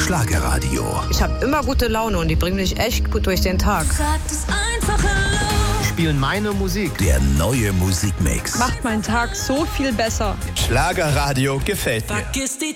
Schlagerradio. Ich habe immer gute Laune und die bringen mich echt gut durch den Tag. Spielen meine Musik. Der neue Musikmix. Macht meinen Tag so viel besser. Schlagerradio gefällt mir. Vergiss die